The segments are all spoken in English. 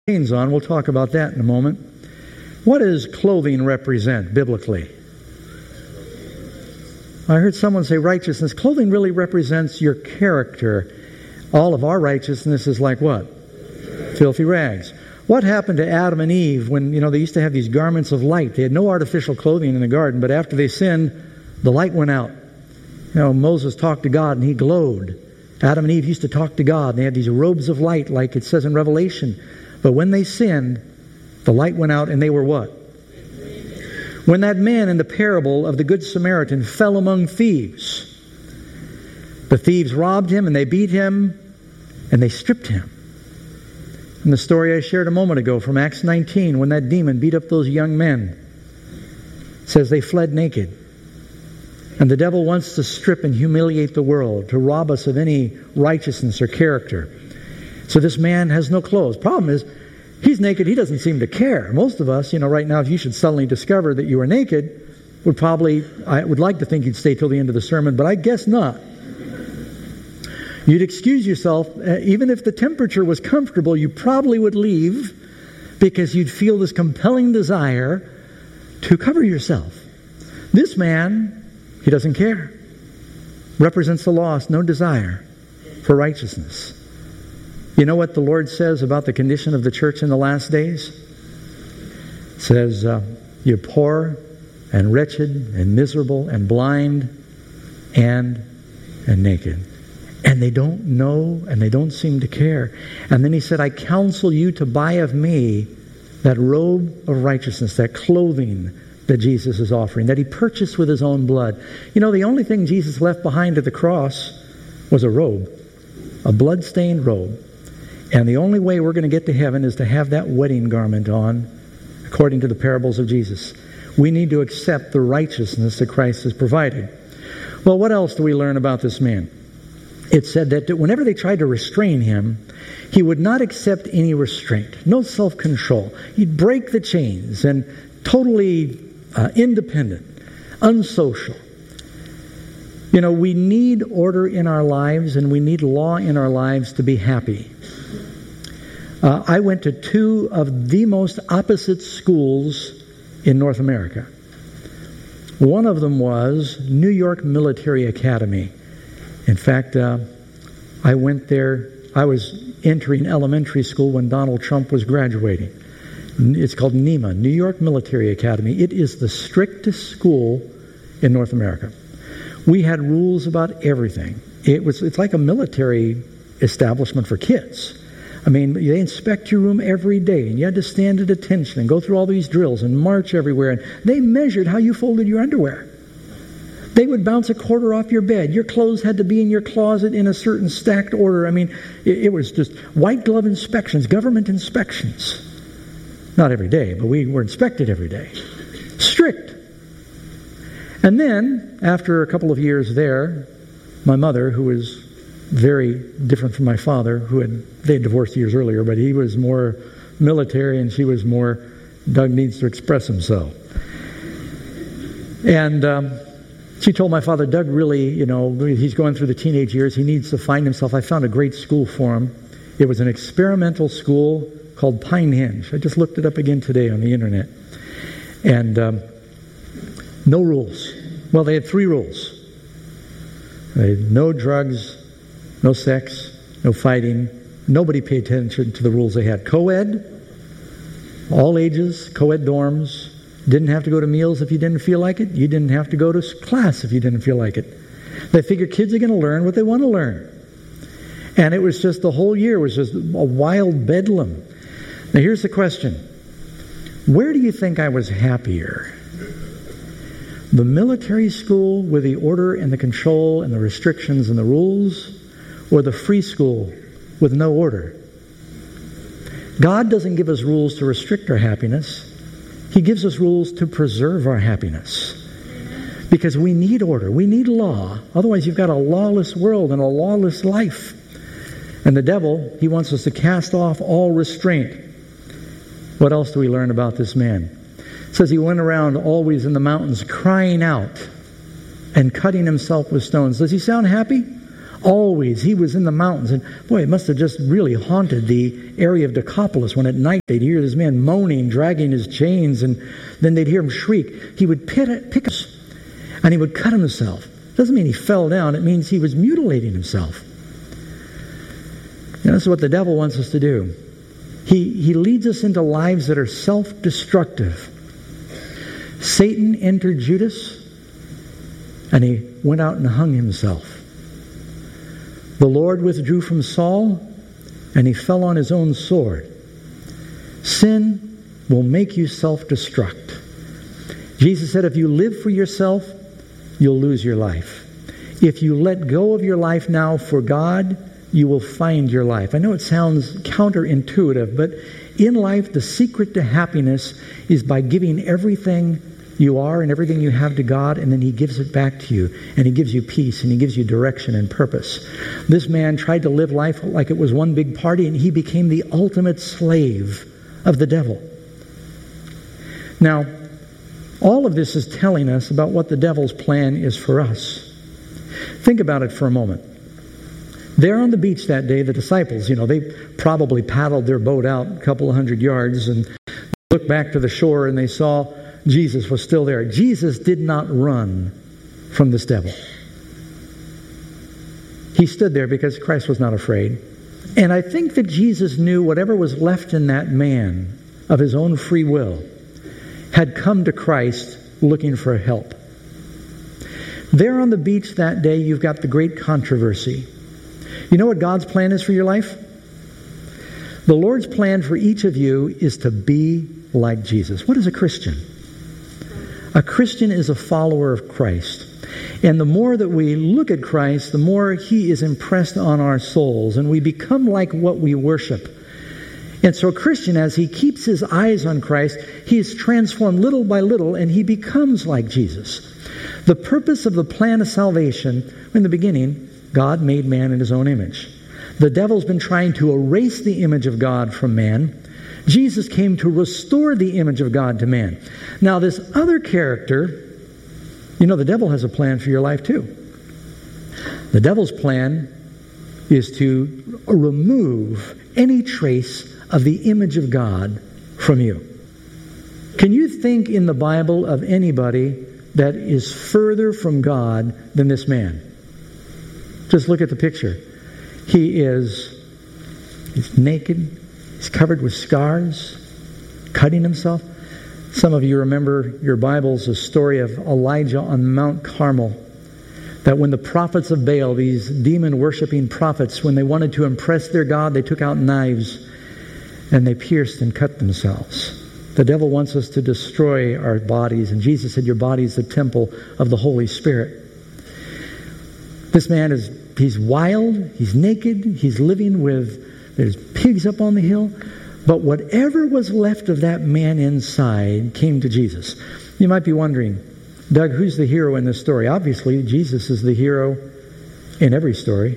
chains on. We'll talk about that in a moment. What does clothing represent biblically? I heard someone say righteousness. Clothing really represents your character. All of our righteousness is like what? Filthy rags. What happened to Adam and Eve when, they used to have these garments of light? They had no artificial clothing in the garden, but after they sinned, the light went out. Moses talked to God and he glowed. Adam and Eve used to talk to God and they had these robes of light like it says in Revelation. But when they sinned, the light went out and they were what? When that man in the parable of the Good Samaritan fell among thieves, the thieves robbed him and they beat him and they stripped him. And the story I shared a moment ago from Acts 19, when that demon beat up those young men, says they fled naked. And the devil wants to strip and humiliate the world, to rob us of any righteousness or character. So this man has no clothes. Problem is, he's naked. He doesn't seem to care. Most of us, right now, if you should suddenly discover that you were naked, I would like to think you'd stay till the end of the sermon, but I guess not. You'd excuse yourself. Even if the temperature was comfortable, you probably would leave because you'd feel this compelling desire to cover yourself. This man, he doesn't care. Represents the lost, no desire for righteousness. You know what the Lord says about the condition of the church in the last days? It says, you're poor and wretched and miserable and blind and naked. And they don't know and they don't seem to care. And then he said, I counsel you to buy of me that robe of righteousness, that clothing that Jesus is offering, that he purchased with his own blood. The only thing Jesus left behind at the cross was a robe, a blood-stained robe. And the only way we're going to get to heaven is to have that wedding garment on, according to the parables of Jesus. We need to accept the righteousness that Christ has provided. Well, what else do we learn about this man? It said that whenever they tried to restrain him, he would not accept any restraint, no self-control. He'd break the chains and totally independent, unsocial. We need order in our lives and we need law in our lives to be happy. I went to two of the most opposite schools in North America. One of them was New York Military Academy. In fact, I went there. I was entering elementary school when Donald Trump was graduating. It's called NEMA, New York Military Academy. It is the strictest school in North America. We had rules about everything. It's like a military establishment for kids. They inspect your room every day, and you had to stand at attention and go through all these drills and march everywhere. And they measured how you folded your underwear. They would bounce a quarter off your bed. Your clothes had to be in your closet in a certain stacked order. It was just white glove inspections, government inspections. Not every day, but we were inspected every day. Strict. And then, after a couple of years there, my mother, who was very different from my father, they had divorced years earlier, but he was more military and she was more, Doug needs to express himself. And she told my father, Doug really, he's going through the teenage years. He needs to find himself. I found a great school for him. It was an experimental school called Pine Hinge. I just looked it up again today on the internet. And no rules. Well, they had 3 rules. They had no drugs, no sex, no fighting. Nobody paid attention to the rules they had. Co-ed, all ages, co-ed dorms. Didn't have to go to meals if you didn't feel like it. You didn't have to go to class if you didn't feel like it. They figured kids are going to learn what they want to learn. And it was just, the whole year was just a wild bedlam. Now here's the question. Where do you think I was happier? The military school with the order and the control and the restrictions and the rules, or the free school with no order? God doesn't give us rules to restrict our happiness. He gives us rules to preserve our happiness. Because we need order. We need law. Otherwise you've got a lawless world and a lawless life. And the devil, he wants us to cast off all restraint. What else do we learn about this man? It says he went around always in the mountains crying out and cutting himself with stones. Does he sound happy? Always. He was in the mountains. And boy, it must have just really haunted the area of Decapolis when at night they'd hear this man moaning, dragging his chains, and then they'd hear him shriek. He would pick us, and he would cut himself. Doesn't mean he fell down. It means he was mutilating himself. And that's what the devil wants us to do. He leads us into lives that are self-destructive. Satan entered Judas, and he went out and hung himself. The Lord withdrew from Saul, and he fell on his own sword. Sin will make you self-destruct. Jesus said, if you live for yourself, you'll lose your life. If you let go of your life now for God, you will find your life. I know it sounds counterintuitive, but in life, the secret to happiness is by giving everything you are and everything you have to God, and then He gives it back to you, and He gives you peace, and He gives you direction and purpose. This man tried to live life like it was one big party, and he became the ultimate slave of the devil. Now, all of this is telling us about what the devil's plan is for us. Think about it for a moment. There on the beach that day, the disciples, they probably paddled their boat out a couple of 100 yards and looked back to the shore, and they saw Jesus was still there. Jesus did not run from this devil. He stood there because Christ was not afraid. And I think that Jesus knew whatever was left in that man of his own free will had come to Christ looking for help. There on the beach that day, you've got the great controversy. You know what God's plan is for your life? The Lord's plan for each of you is to be like Jesus. What is a Christian? A Christian is a follower of Christ. And the more that we look at Christ, the more He is impressed on our souls, and we become like what we worship. And so a Christian, as he keeps his eyes on Christ, he is transformed little by little, and he becomes like Jesus. The purpose of the plan of salvation, in the beginning, God made man in His own image. The devil's been trying to erase the image of God from man. Jesus came to restore the image of God to man. Now, this other character, the devil has a plan for your life too. The devil's plan is to remove any trace of the image of God from you. Can you think in the Bible of anybody that is further from God than this man? Just look at the picture. He's naked. He's covered with scars, cutting himself. Some of you remember your Bibles, the story of Elijah on Mount Carmel. That when the prophets of Baal, these demon-worshipping prophets, when they wanted to impress their God, they took out knives and they pierced and cut themselves. The devil wants us to destroy our bodies, and Jesus said, your body is the temple of the Holy Spirit. This man he's wild, he's naked, he's living there's pigs up on the hill, but whatever was left of that man inside came to Jesus. You might be wondering, Doug, who's the hero in this story? Obviously, Jesus is the hero in every story.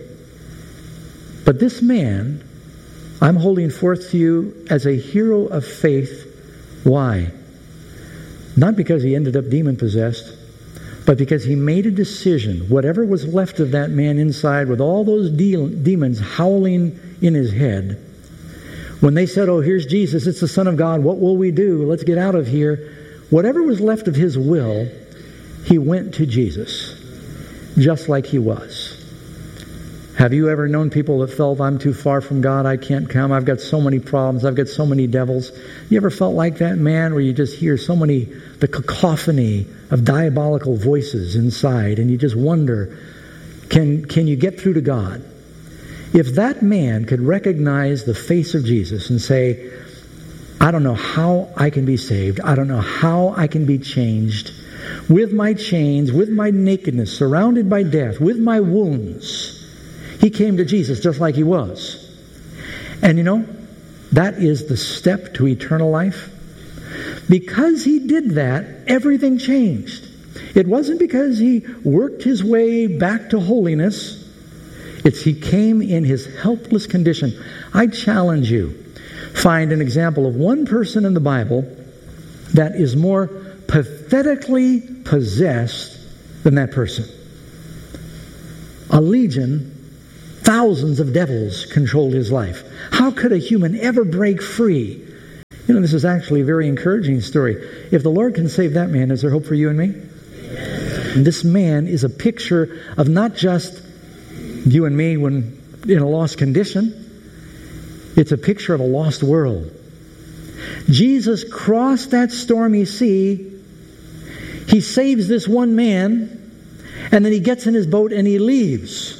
But this man, I'm holding forth to you as a hero of faith. Why? Not because he ended up demon-possessed, but because he made a decision. Whatever was left of that man inside, with all those demons howling in his head, when they said, oh, here's Jesus, it's the Son of God, what will we do? Let's get out of here. Whatever was left of his will, he went to Jesus, just like he was. Have you ever known people that felt, I'm too far from God, I can't come, I've got so many problems, I've got so many devils? You ever felt like that man where you just hear the cacophony of diabolical voices inside, and you just wonder, can you get through to God? If that man could recognize the face of Jesus and say, I don't know how I can be saved, I don't know how I can be changed, with my chains, with my nakedness, surrounded by death, with my wounds, he came to Jesus just like he was. And that is the step to eternal life. Because he did that, everything changed. It wasn't because he worked his way back to holiness. He came in his helpless condition. I challenge you, find an example of one person in the Bible that is more pathetically possessed than that person. A legion Thousands of devils controlled his life. How could a human ever break free? You know, this is actually a very encouraging story. If the Lord can save that man, is there hope for you and me? And this man is a picture of not just you and me when in a lost condition. It's a picture of a lost world. Jesus crossed that stormy sea. He saves this one man, and then he gets in his boat and he leaves.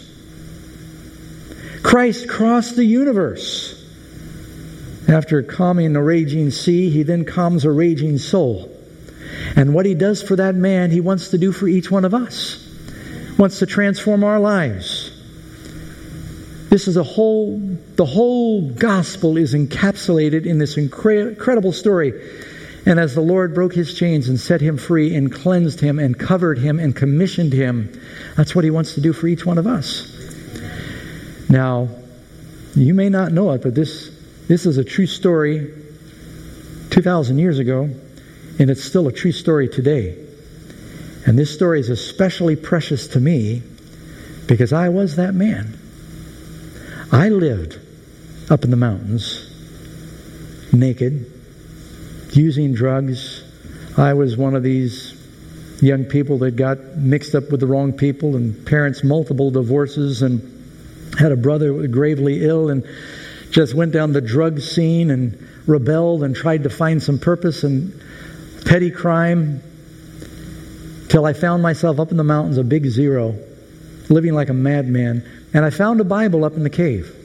Christ crossed the universe. After calming a raging sea, he then calms a raging soul. And what he does for that man, he wants to do for each one of us. Wants to transform our lives. This is the whole gospel is encapsulated in this incredible story. And as the Lord broke his chains and set him free and cleansed him and covered him and commissioned him, that's what he wants to do for each one of us. Now, you may not know it, but this is a true story 2,000 years ago, and it's still a true story today. And this story is especially precious to me because I was that man. I lived up in the mountains, naked, using drugs. I was one of these young people that got mixed up with the wrong people, and parents, multiple divorces, and had a brother who was gravely ill, and just went down the drug scene and rebelled and tried to find some purpose in petty crime till I found myself up in the mountains, a big zero, living like a madman. And I found a Bible up in the cave.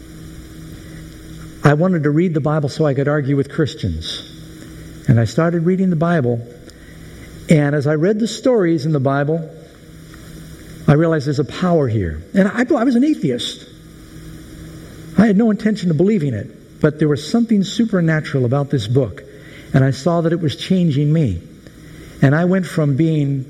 I wanted to read the Bible so I could argue with Christians. And I started reading the Bible. And as I read the stories in the Bible, I realized there's a power here. And I was an atheist. I had no intention of believing it. But there was something supernatural about this book. And I saw that it was changing me. And I went from being,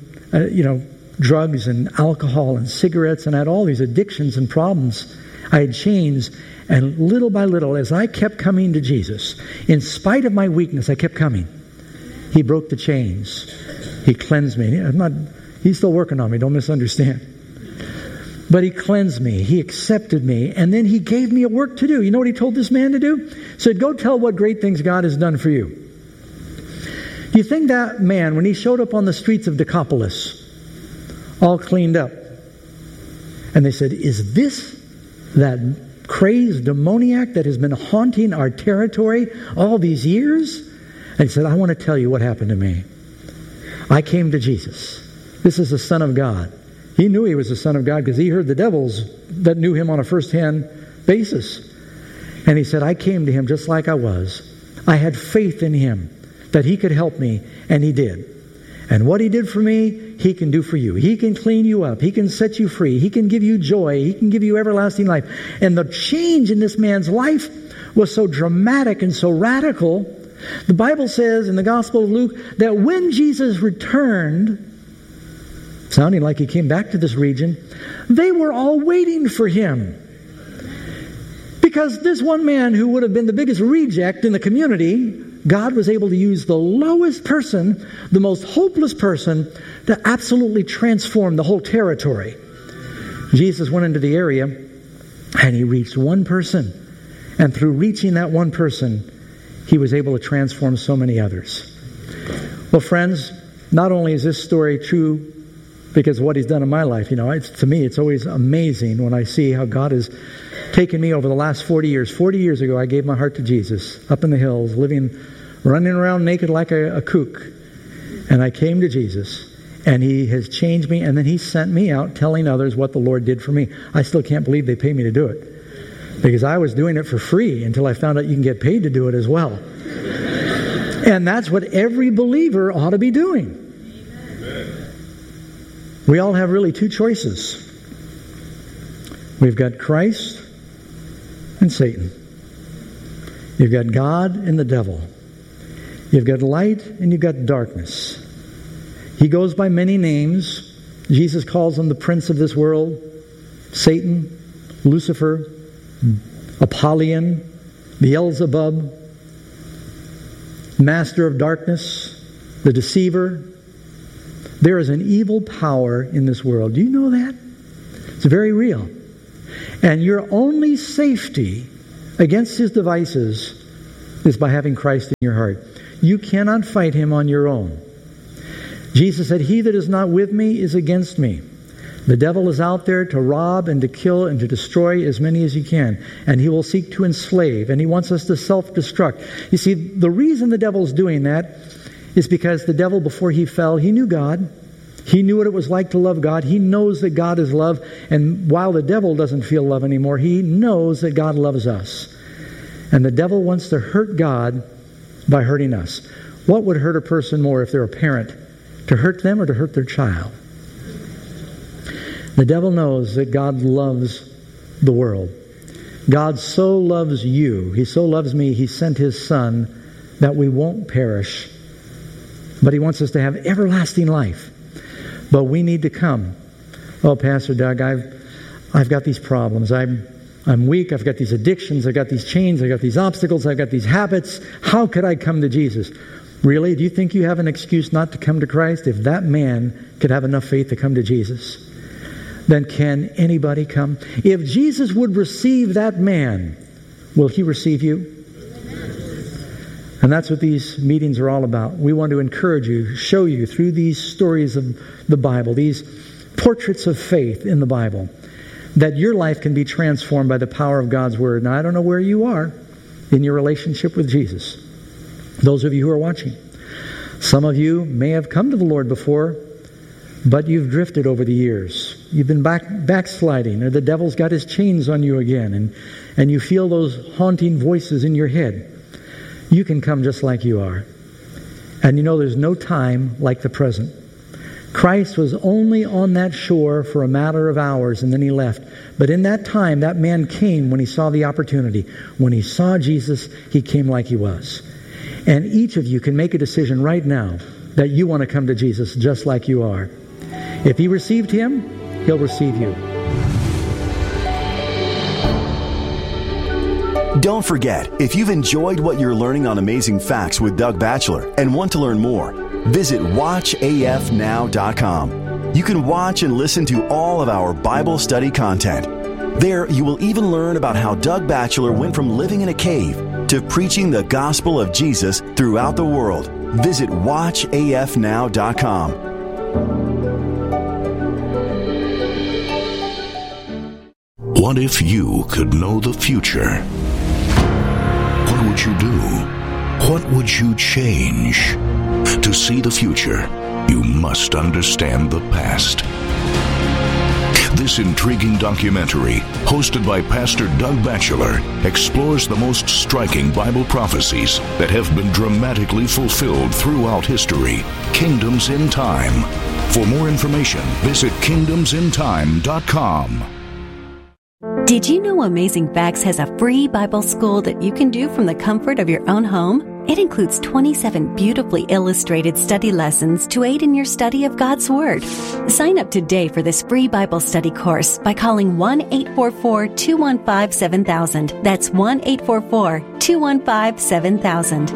drugs and alcohol and cigarettes, and I had all these addictions and problems. I had changed, and little by little, as I kept coming to Jesus, in spite of my weakness, I kept coming. He broke the chains. He cleansed me. He's still working on me, don't misunderstand. But he cleansed me. He accepted me. And then he gave me a work to do. You know what he told this man to do? He said, go tell what great things God has done for you. Do you think that man, when he showed up on the streets of Decapolis, all cleaned up, and they said, is this that crazed demoniac that has been haunting our territory all these years? And he said, I want to tell you what happened to me. I came to Jesus. This is the Son of God. He knew he was the Son of God because he heard the devils that knew him on a first-hand basis. And he said, I came to him just like I was. I had faith in him that he could help me, and he did. And what he did for me, he can do for you. He can clean you up. He can set you free. He can give you joy. He can give you everlasting life. And the change in this man's life was so dramatic and so radical. The Bible says in the Gospel of Luke that when Jesus returned, sounding like he came back to this region, they were all waiting for him. Because this one man who would have been the biggest reject in the community, God was able to use the lowest person, the most hopeless person, to absolutely transform the whole territory. Jesus went into the area and he reached one person. And through reaching that one person, he was able to transform so many others. Well, friends, not only is this story true because of what he's done in my life, to me it's always amazing when I see how God has taken me over the last 40 years. 40 years ago, I gave my heart to Jesus up in the hills, running around naked like a kook. And I came to Jesus, and he has changed me, and then he sent me out telling others what the Lord did for me. I still can't believe they pay me to do it, because I was doing it for free until I found out you can get paid to do it as well. And that's what every believer ought to be doing. We all have really two choices. We've got Christ and Satan. You've got God and the devil. You've got light and you've got darkness. He goes by many names. Jesus calls him the prince of this world, Satan, Lucifer, Apollyon, Beelzebub, master of darkness, the deceiver. There is an evil power in this world. Do you know that? It's very real. And your only safety against his devices is by having Christ in your heart. You cannot fight him on your own. Jesus said, "He that is not with me is against me." The devil is out there to rob and to kill and to destroy as many as he can. And he will seek to enslave. And he wants us to self-destruct. You see, the reason the devil's doing that is because the devil, before he fell, he knew God. He knew what it was like to love God. He knows that God is love. And while the devil doesn't feel love anymore, he knows that God loves us. And the devil wants to hurt God by hurting us. What would hurt a person more if they're a parent? To hurt them or to hurt their child? The devil knows that God loves the world. God so loves you. He so loves me. He sent his Son that we won't perish. But he wants us to have everlasting life. But we need to come. "Oh, Pastor Doug, I've got these problems. I'm weak. I've got these addictions. I've got these chains. I've got these obstacles. I've got these habits. How could I come to Jesus?" Really? Do you think you have an excuse not to come to Christ? If that man could have enough faith to come to Jesus, then can anybody come? If Jesus would receive that man, will he receive you? And that's what these meetings are all about. We want to encourage you, show you through these stories of the Bible, these portraits of faith in the Bible, that your life can be transformed by the power of God's Word. Now, I don't know where you are in your relationship with Jesus. Those of you who are watching. Some of you may have come to the Lord before, but you've drifted over the years. You've been backsliding, or the devil's got his chains on you again, and you feel those haunting voices in your head. You can come just like you are. And you know there's no time like the present. Christ was only on that shore for a matter of hours, and then he left. But in that time, that man came when he saw the opportunity. When he saw Jesus, he came like he was. And each of you can make a decision right now that you want to come to Jesus just like you are. If he received him, he'll receive you. Don't forget, if you've enjoyed what you're learning on Amazing Facts with Doug Batchelor and want to learn more, visit watchafnow.com. You can watch and listen to all of our Bible study content. There, you will even learn about how Doug Batchelor went from living in a cave to preaching the gospel of Jesus throughout the world. Visit watchafnow.com. What if you could know the future? What would you do? What would you change? To see the future, you must understand the past. This intriguing documentary, hosted by Pastor Doug Batchelor, explores the most striking Bible prophecies that have been dramatically fulfilled throughout history. Kingdoms in Time. For more information, visit kingdomsintime.com. Did you know Amazing Facts has a free Bible school that you can do from the comfort of your own home? It includes 27 beautifully illustrated study lessons to aid in your study of God's Word. Sign up today for this free Bible study course by calling 1-844-215-7000. That's 1-844-215-7000.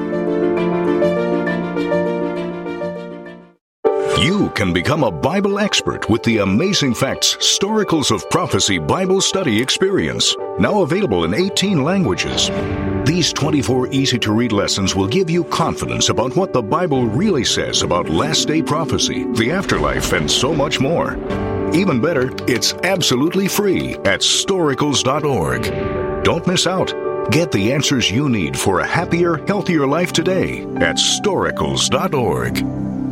You can become a Bible expert with the Amazing Facts Storicals of Prophecy Bible Study Experience, now available in 18 languages. These 24 easy-to-read lessons will give you confidence about what the Bible really says about last-day prophecy, the afterlife, and so much more. Even better, it's absolutely free at storicals.org. Don't miss out. Get the answers you need for a happier, healthier life today at storicals.org.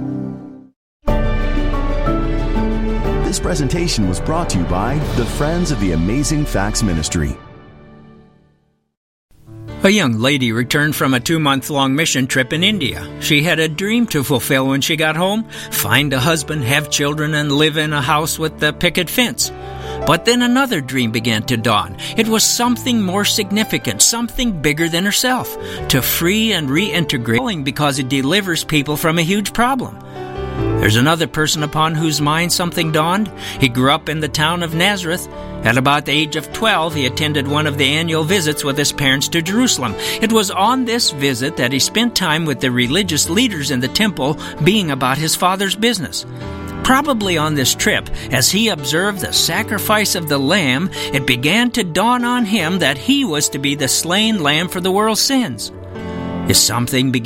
This presentation was brought to you by the Friends of the Amazing Facts Ministry. A young lady returned from a 2-month-long mission trip in India. She had a dream to fulfill when she got home: find a husband, have children, and live in a house with a picket fence. But then another dream began to dawn. It was something more significant, something bigger than herself, to free and reintegrate, because it delivers people from a huge problem. There's another person upon whose mind something dawned. He grew up in the town of Nazareth. At about the age of 12, he attended one of the annual visits with his parents to Jerusalem. It was on this visit that he spent time with the religious leaders in the temple, being about his father's business. Probably on this trip, as he observed the sacrifice of the lamb, it began to dawn on him that he was to be the slain lamb for the world's sins. Is something beginning